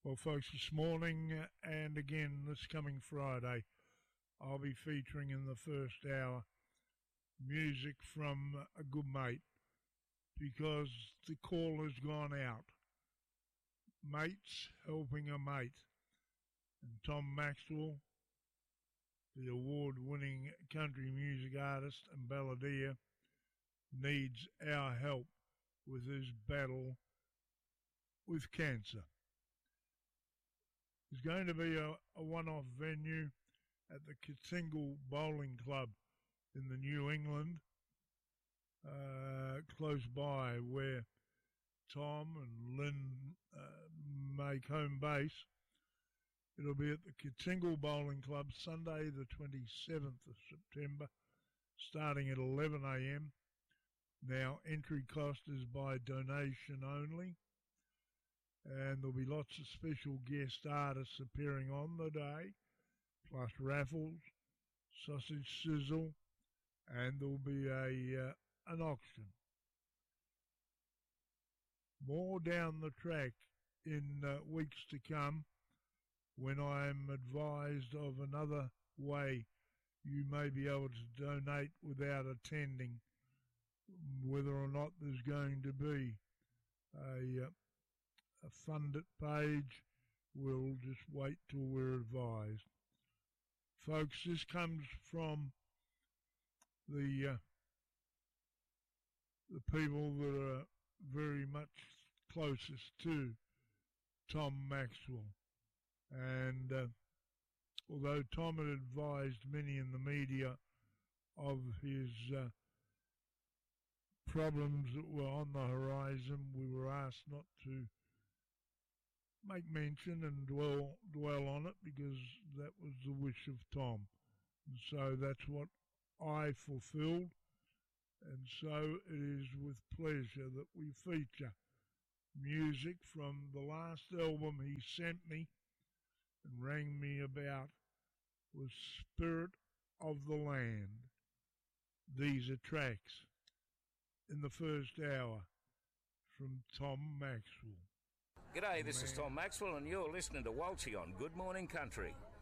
Well, folks, this morning and again this coming Friday, I'll be featuring in the first hour music from a good mate because the call has gone out. Mates helping a mate. And Tom Maxwell, the award-winning country music artist and balladeer, needs our help with his battle with cancer. There's going to be a one-off venue at the Kitsingle Bowling Club in the New England, close by where Tom and Lynn make home base. It'll be at the Kitsingle Bowling Club Sunday the 27th of September, starting at 11 a.m. Now, entry cost is by donation only, and there'll be lots of special guest artists appearing on the day, plus raffles, sausage sizzle, and there'll be an auction. More down the track in weeks to come, when I'm advised of another way you may be able to donate without attending, whether or not there's going to be a fund it page. We'll just wait till we're advised. Folks, this comes from the people that are very much closest to Tom Maxwell. And although Tom had advised many in the media of his problems that were on the horizon, we were asked not to make mention and dwell on it because that was the wish of Tom. And so that's what I fulfilled. And so it is with pleasure that we feature music from the last album he sent me and rang me about, was Spirit of the Land. These are tracks in the first hour from Tom Maxwell. G'day, this is Tom Maxwell and you're listening to Walshy on Good Morning Country.